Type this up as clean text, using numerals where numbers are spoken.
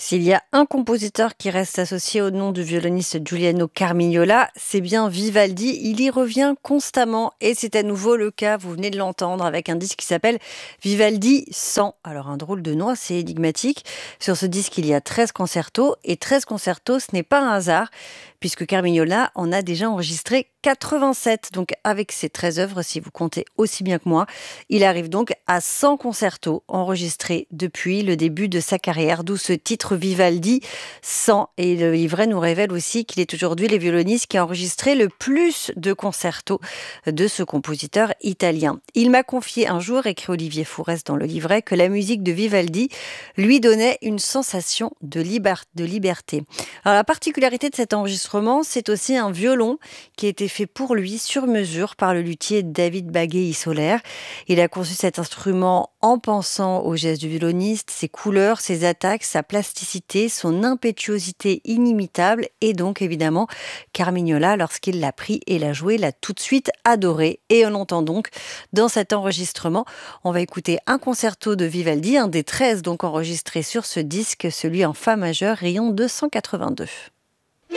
S'il y a un compositeur qui reste associé au nom du violoniste Giuliano Carmignola, c'est bien Vivaldi. Il y revient constamment et c'est à nouveau le cas, vous venez de l'entendre, avec un disque qui s'appelle Vivaldi 100. Alors un drôle de nom, assez énigmatique. Sur ce disque, il y a 13 concertos et 13 concertos, ce n'est pas un hasard puisque Carmignola en a déjà enregistré 87. Donc avec ces 13 œuvres, si vous comptez aussi bien que moi, il arrive donc à 100 concertos enregistrés depuis le début de sa carrière, d'où ce titre Vivaldi 100. Et le livret nous révèle aussi qu'il est aujourd'hui le violoniste qui a enregistré le plus de concertos de ce compositeur italien. Il m'a confié un jour, écrit Olivier Fourès dans le livret, que la musique de Vivaldi lui donnait une sensation de liberté. Alors la particularité de cet enregistrement, c'est aussi un violon qui a été fait pour lui sur mesure par le luthier David Bagué-Issoler. Il a conçu cet instrument en pensant aux gestes du violoniste, ses couleurs, ses attaques, sa plasticité, son impétuosité inimitable. Et donc, évidemment, Carmignola, lorsqu'il l'a pris et l'a joué, l'a tout de suite adoré. Et on entend donc dans cet enregistrement, on va écouter un concerto de Vivaldi, un des 13 donc enregistrés sur ce disque, celui en fa majeur, rayon 282.